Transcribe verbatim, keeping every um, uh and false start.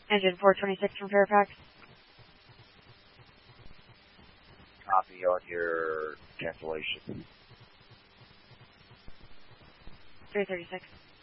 Engine four twenty-six from Fairfax. Copy on your cancellation. three thirty-six.